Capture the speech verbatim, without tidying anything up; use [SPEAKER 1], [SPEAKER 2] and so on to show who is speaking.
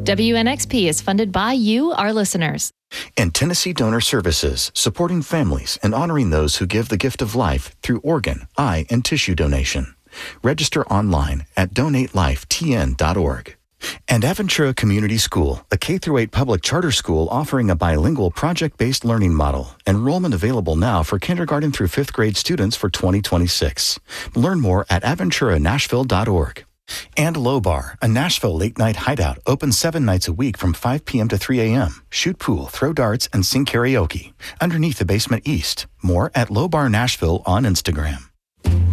[SPEAKER 1] W N X P is funded by you, our listeners.
[SPEAKER 2] And Tennessee Donor Services, supporting families and honoring those who give the gift of life through organ, eye, and tissue donation. Register online at donate life t n dot org. And Aventura Community School, a K through eight public charter school offering a bilingual project-based learning model. Enrollment available now for kindergarten through fifth grade students for twenty twenty-six. Learn more at aventura nashville dot org. And Low Bar, a Nashville late-night hideout, open seven nights a week from five p.m. to three a.m. Shoot pool, throw darts, and sing karaoke. Underneath the basement east. More at Low Bar Nashville on Instagram.